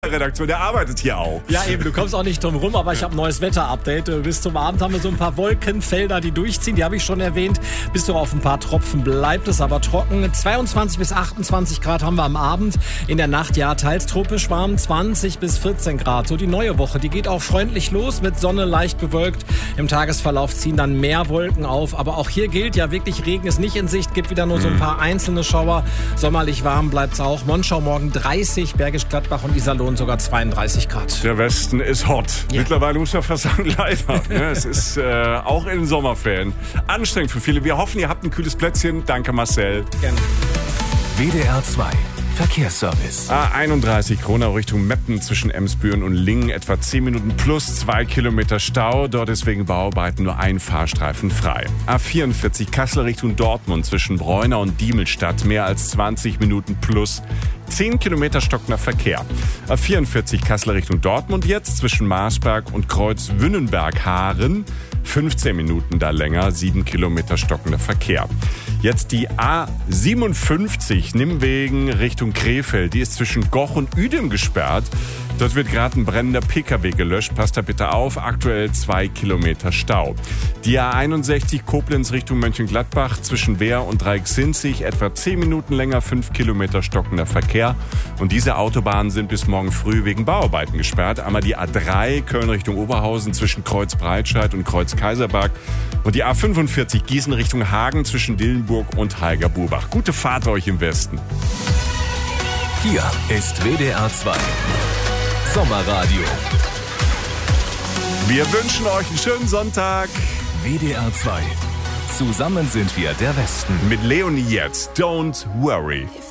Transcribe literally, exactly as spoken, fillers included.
Redaktion, der arbeitet hier auch. Ja eben, du kommst auch nicht drum rum, aber ich habe ein neues Wetter-Update. Bis zum Abend haben wir so ein paar Wolkenfelder, die durchziehen, die habe ich schon erwähnt. Bis so auf ein paar Tropfen bleibt es aber trocken. zweiundzwanzig bis achtundzwanzig Grad haben wir am Abend. In der Nacht ja teils tropisch warm, zwanzig bis vierzehn Grad. So die neue Woche, die geht auch freundlich los mit Sonne leicht bewölkt. Im Tagesverlauf ziehen dann mehr Wolken auf, aber auch hier gilt ja wirklich, Regen ist nicht in Sicht, gibt wieder nur so ein paar einzelne Schauer. Sommerlich warm bleibt es auch. Monschau morgen dreißig, Bergisch Gladbach und Iserlohn sogar zweiunddreißig Grad. Der Westen ist hot. Ja. Mittlerweile muss man fast sagen, leider. Ne? Es ist äh, auch in den Sommerferien anstrengend für viele. Wir hoffen, ihr habt ein kühles Plätzchen. Danke, Marcel. Gerne. W D R zwei Verkehrsservice. A einunddreißig Kronau Richtung Meppen zwischen Emsbüren und Lingen. Etwa zehn Minuten plus zwei Kilometer Stau. Dort ist wegen Bauarbeiten nur ein Fahrstreifen frei. A vierundvierzig Kassel Richtung Dortmund zwischen Breunau und Diemelstadt. Mehr als zwanzig Minuten plus zehn Kilometer stockender Verkehr. A vierundvierzig Kassel Richtung Dortmund jetzt zwischen Marsberg und Kreuz-Wünnenberg-Haaren. fünfzehn Minuten da länger, sieben Kilometer stockender Verkehr. Jetzt die A siebenundfünfzig Nimwegen Richtung Krefeld. Die ist zwischen Goch und Uedem gesperrt. Dort wird gerade ein brennender Pkw gelöscht. Passt da bitte auf. Aktuell zwei Kilometer Stau. Die A einundsechzig Koblenz Richtung Mönchengladbach zwischen Wehr und Dreiecksinzig. Etwa zehn Minuten länger, fünf Kilometer stockender Verkehr. Und diese Autobahnen sind bis morgen früh wegen Bauarbeiten gesperrt. Einmal die A drei Köln Richtung Oberhausen zwischen Kreuz-Breitscheid und Kreuz-Kaiserberg. Und die A fünfundvierzig Gießen Richtung Hagen zwischen Dillenburg und Haiger-Burbach. Gute Fahrt euch im Westen. Hier ist W D R zwei Sommerradio. Wir wünschen euch einen schönen Sonntag. W D R zwei. Zusammen sind wir der Westen. Mit Leonie jetzt. Don't worry.